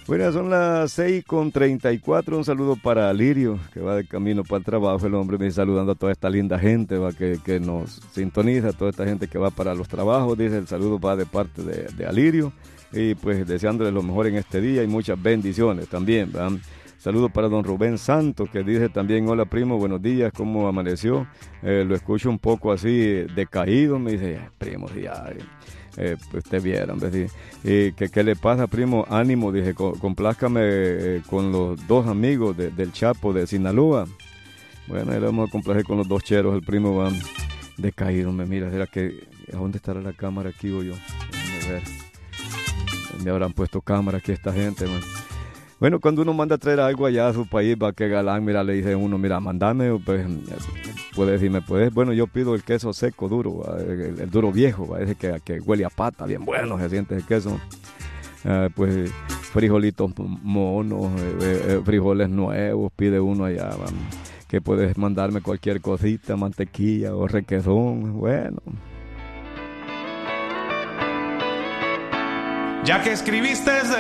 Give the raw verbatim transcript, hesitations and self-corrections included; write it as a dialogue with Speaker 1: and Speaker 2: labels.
Speaker 1: Bueno, son las seis con treinta y cuatro. Un saludo para Alirio, que va de camino para el trabajo. El hombre me dice saludando a toda esta linda gente va, que, que nos sintoniza, toda esta gente que va para los trabajos. Dice el saludo va de parte de, de Alirio. Y pues deseándole lo mejor en este día y muchas bendiciones también, ¿verdad? Saludos para don Rubén Santos, que dice también, hola primo, buenos días, ¿cómo amaneció? Eh, lo escucho un poco así decaído, me dice, primo, ya, eh, pues te vieran, ¿ves? Y que qué le pasa, primo, ánimo, dije, complázcame eh, con los dos amigos de, del Chapo de Sinaloa. Bueno, ahí le vamos a complacer con los dos cheros, el primo va decaído, me mira, ¿será que, ¿a dónde estará la cámara aquí o yo? Déjame ver. Me habrán puesto cámara aquí esta gente, man. Bueno, cuando uno manda a traer algo allá a su país, va que galán, mira, le dice uno, mira, mandame, pues, puede decirme, puedes, bueno, yo pido el queso seco duro, el, el duro viejo, ese que, que huele a pata, bien bueno, se siente el queso, uh, pues, frijolitos monos, eh, eh, frijoles nuevos, pide uno allá, man, que puedes mandarme cualquier cosita, mantequilla o requesón, bueno.
Speaker 2: Ya que escribiste